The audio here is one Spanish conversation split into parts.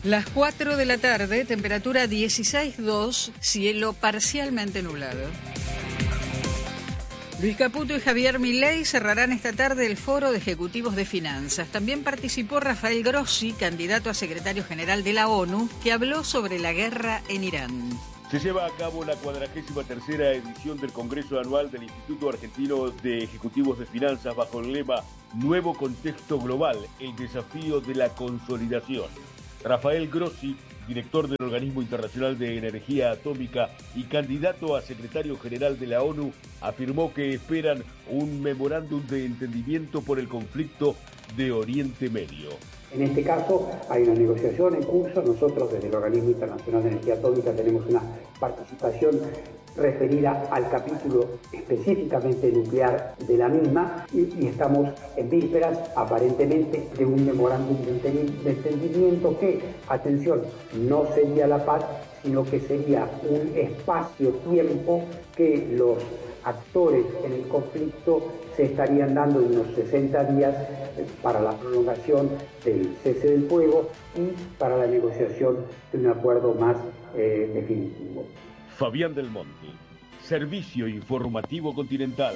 Las 4 de la tarde, temperatura 16,2, cielo parcialmente nublado. Luis Caputo y Javier Milei cerrarán esta tarde el foro de ejecutivos de finanzas. También participó Rafael Grossi, candidato a secretario general de la ONU, que habló sobre la guerra en Irán. Se lleva a cabo la 43ª edición del Congreso Anual del Instituto Argentino de Ejecutivos de Finanzas bajo el lema Nuevo Contexto Global, el desafío de la consolidación. Rafael Grossi, director del Organismo Internacional de Energía Atómica y candidato a secretario general de la ONU, afirmó que esperan un memorándum de entendimiento por el conflicto de Oriente Medio. En este caso hay una negociación en curso. Nosotros desde el Organismo Internacional de Energía Atómica tenemos una participación referida al capítulo específicamente nuclear de la misma y estamos en vísperas aparentemente de un memorándum de entendimiento que, atención, no sería la paz, sino que sería un espacio-tiempo que los actores en el conflicto se estarían dando en unos 60 días para la prolongación del cese del fuego y para la negociación de un acuerdo más definitivo. Fabián Del Monte, Servicio Informativo Continental.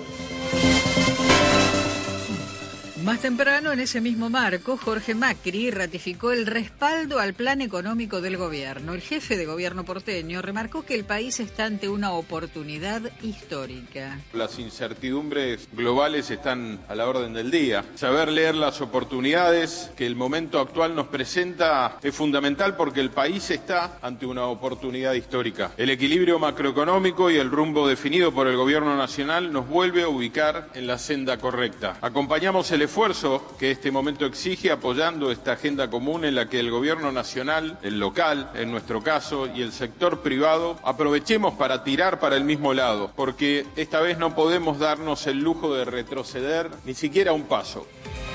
Más temprano, en ese mismo marco, Jorge Macri ratificó el respaldo al plan económico del gobierno. El jefe de gobierno porteño remarcó que el país está ante una oportunidad histórica. Las incertidumbres globales están a la orden del día. Saber leer las oportunidades que el momento actual nos presenta es fundamental porque el país está ante una oportunidad histórica. El equilibrio macroeconómico y el rumbo definido por el gobierno nacional nos vuelve a ubicar en la senda correcta. Acompañamos el esfuerzo que este momento exige apoyando esta agenda común en la que el gobierno nacional, el local, en nuestro caso, y el sector privado aprovechemos para tirar para el mismo lado, porque esta vez no podemos darnos el lujo de retroceder ni siquiera un paso.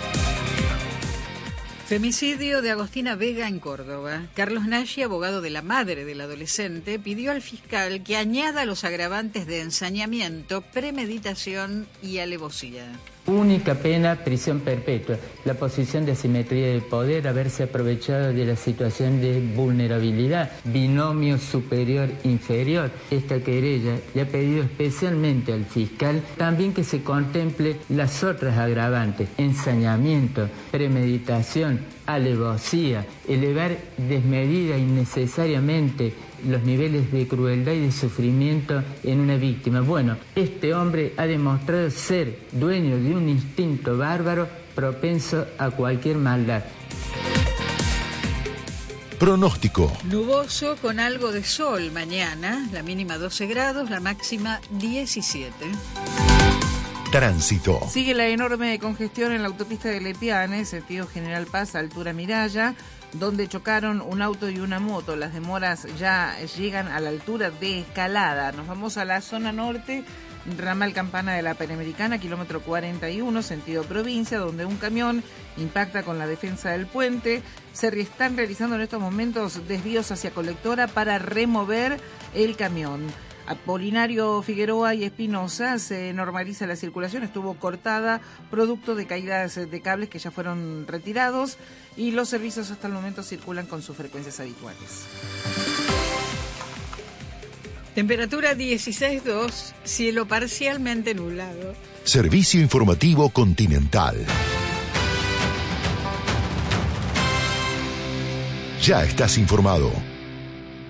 Femicidio de Agostina Vega en Córdoba. Carlos Nagy, abogado de la madre del adolescente, pidió al fiscal que añada los agravantes de ensañamiento, premeditación y alevosía. Única pena, prisión perpetua. La posición de asimetría de poder, haberse aprovechado de la situación de vulnerabilidad, binomio superior-inferior. Esta querella le ha pedido especialmente al fiscal también que se contemple las otras agravantes: ensañamiento, premeditación, alevosía, elevar desmedida innecesariamente los niveles de crueldad y de sufrimiento en una víctima. Bueno, este hombre ha demostrado ser dueño de un instinto bárbaro propenso a cualquier maldad. Pronóstico. Nuboso con algo de sol mañana, la mínima 12 grados, la máxima 17. Tránsito. Sigue la enorme congestión en la autopista de Lepiane, sentido General Paz, altura Miraya, donde chocaron un auto y una moto. Las demoras ya llegan a la altura de Escalada. Nos vamos a la zona norte, ramal Campana de la Panamericana, kilómetro 41, sentido provincia, donde un camión impacta con la defensa del puente. Se están realizando en estos momentos desvíos hacia Colectora para remover el camión. Apolinario Figueroa y Espinosa se normaliza la circulación, estuvo cortada producto de caídas de cables que ya fueron retirados y los servicios hasta el momento circulan con sus frecuencias habituales. Temperatura 16,2, cielo parcialmente nublado. Servicio Informativo Continental. Ya estás informado.